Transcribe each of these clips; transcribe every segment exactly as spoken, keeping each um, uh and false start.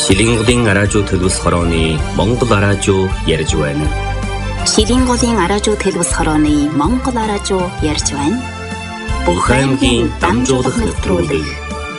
Шилинголын араажуу төлөвс хорооны Монгол араажуу ярьж байна. Шилинголын араажуу төлөвс хорооны Монгол араажуу ярьж байна. Бүх аймгийн дамжуулах нэвтрүүлэг.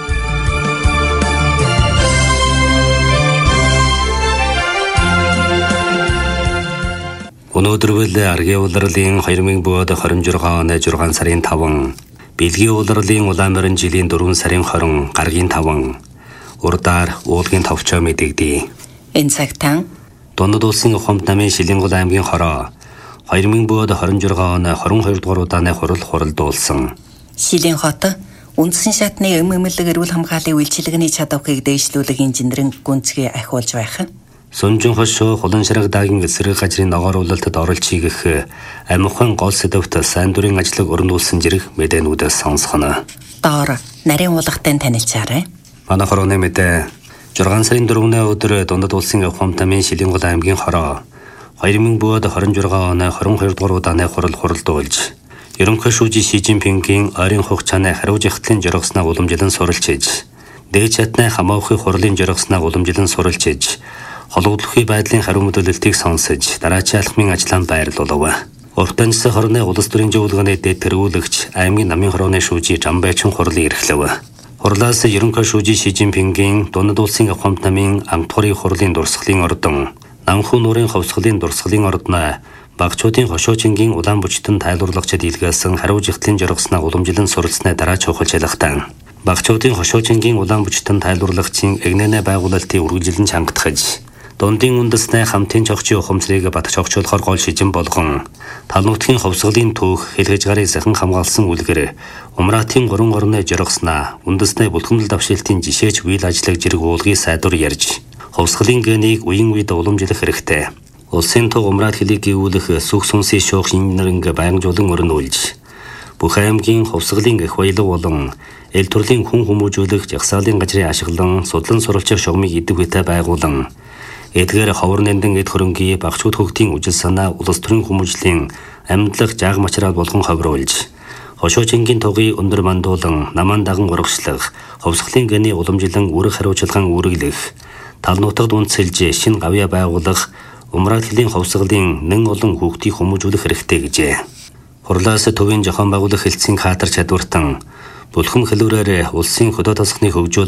Өнөөдөр бол аргийн улирлын хоёр мың двадцать шесть оны зургаан сарын таван, бэлгийн улирлын улаан морин жилийн дөрвөн сарын хорин гаргийн таван, урдаар уулгийн товчоо мэдэгдээ. Энэ цагтаа Дундад улсын ухамд намын Шилингол аймгийн хороо хоёр мың двадцать шесть оны двадцать хоёр дугаар удааны хурал хуралдуулсан. Шилэн хот үндсэн шатны эм эмнэлэг эрүүл хамгааллын үйлчилгээний чадварыг дээшлүүлэх инженерийн гүнзгий ахиулж байх. Сунжин хошоо хулан ширэг даагийн эсрэг газрын ногоор улалтад оролж хийгэх амихан гол сэдвт сайн дурын ажлыг өрнүүлсэн зэрэг мэдээнүүдээс сонсгоно. Доор нарийн уулгатай танилцаарай. Манай хорооны мэдээ зургаан сарын дөрөвний өдөр Дундад улсын ухамд намын Шилингол аймгийн хороо хоёр мың двадцать шесть оны двадцать хоёр дугаар удааны хурал хуралдуулж ерөнхий шүүжийн Ши Жинпингийн ойрын хугацааны хариу жагтлын жургаснаа уламжлан суралж иж, дээд чатны хамаахын хурлын жургаснаа уламжлан суралж иж, холбогдлохын байдлын хариу мэдээллийг сонсож, дараачийн алхмын ажлаанд байрлуулав. Уртанчсан хорны улс төрийн зөвлөгөөний дэд тэргүүлэгч аймгийн намын хорооны шүүжий Жамбайчин хурлын эрхлэв. Хурлаас ерөнхий шүүжийн Ши Жинпингийн Дундад улсын ухамд намын амтхурын хурлын дурсгалын ордон, Намхүү нуурын ховсгалын дурсгалын ордноо багчуудын хошоочингийн улаан бүчтэн тайлбарлагчид илгээсэн хариу жагтлын жургаснаа уламжлан суралцсны дараа чухал шалгалтаа. Багчуудын хошоочингийн улаан бүчтэн тайлбарлагчийн эгнэнэ байгуулалтын үргэлжлэн чангатгаж, дундын үндэснээ хамтын чогчийн ухамсарыг батж огчлохоор гол шижин болгон, тал нутгийн ховсгалын түүх хэлгэж гарын сахан хамгаалсан үлгэр, умраатын гурван орны жургаснаа үндэснээ бүлхэмдэл давшилтын жишээч үйл ажиллагааг зэрэг уулгыг сайдвар ярьж, ховсгалын гэнийг үеийн үед уламжлах хэрэгтэй. Улсын туг умраад хэлийг гүйүүлэх сүх сүнсийн шуух инженеринг байнгжуулан өрнүүлж, бүх аймгийн ховсгалын эх баялаг болон эл төрлийн хүн хүмүүжүүлэх жагсаалын газрын ашиглан судлан сурвалжих шугамыг идэв хөтэй байгуулан, эдгээр ховор нандин эд хөрөнгийн багчууд хөгтийн үжил санаа улс төрийн хүмүүжлийн амьдлах жааг мачраад болгон ховруулж, хошоочингийн тугыг өндөр мандуулан наман даган урагшлах, ховсгалын гэний уламжлан үүрэг хариуцлаган үүрэглэх, тал нутагт үндэслэж шин гавья байгуулах, умраад хэлийн ховсгалын нэн олон хүүхдийг хүмүүжүүлэх хэрэгтэй гэжээ. Хурлаас төвийн зохион байгуулах хэлтсийн хаатар чадвартан, бүлхэм хэлүүрээр улсын хөдөө тасганы хөгжүүл